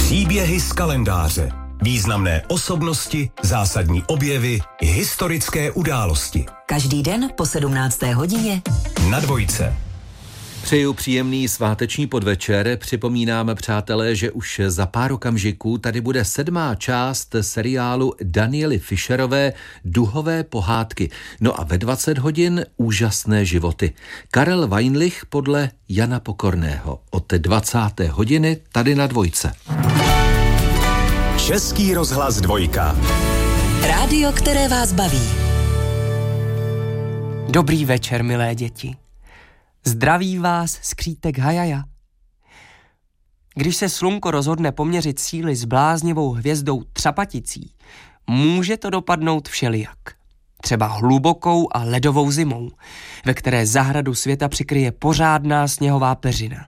Příběhy z kalendáře. Významné osobnosti, zásadní objevy, historické události. Každý den po 17. hodině Na Dvojce. Přeju příjemný sváteční podvečer. Připomínám, přátelé, že už za pár okamžiků tady bude 7. část seriálu Daniely Fischerové Duhové pohádky. No a ve 20 hodin Úžasné životy. Karel Weinlich podle Jana Pokorného. Od 20. hodiny tady na Dvojce. Český rozhlas Dvojka. Rádio, které vás baví. Dobrý večer, milé děti. Zdraví vás skřítek Hajaja. Když se slunko rozhodne poměřit síly s bláznivou hvězdou Třapaticí, může to dopadnout všelijak. Třeba hlubokou a ledovou zimou, ve které zahradu světa přikryje pořádná sněhová peřina.